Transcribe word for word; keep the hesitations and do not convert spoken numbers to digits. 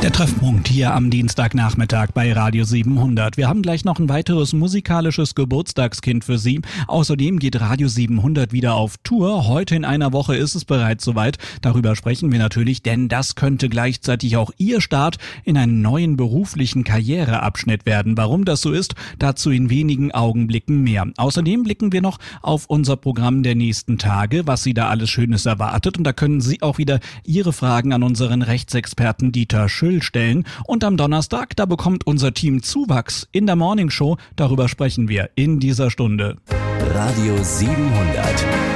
Der Treffpunkt hier am Dienstagnachmittag bei Radio siebenhundert. Wir haben gleich noch ein weiteres musikalisches Geburtstagskind für Sie. Außerdem geht Radio siebenhundert wieder auf Tour. Heute in einer Woche ist es bereits soweit. Darüber sprechen wir natürlich, denn das könnte gleichzeitig auch Ihr Start in einen neuen beruflichen Karriereabschnitt werden. Warum das so ist, dazu in wenigen Augenblicken mehr. Außerdem blicken wir noch auf unser Programm der nächsten Tage, was Sie da alles Schönes erwartet. Und da können Sie auch wieder Ihre Fragen an unseren Rechtsexperten Dieter Schüll stellen. Und am Donnerstag, da bekommt unser Team Zuwachs in der Morningshow. Darüber sprechen wir in dieser Stunde. Radio siebenhundert.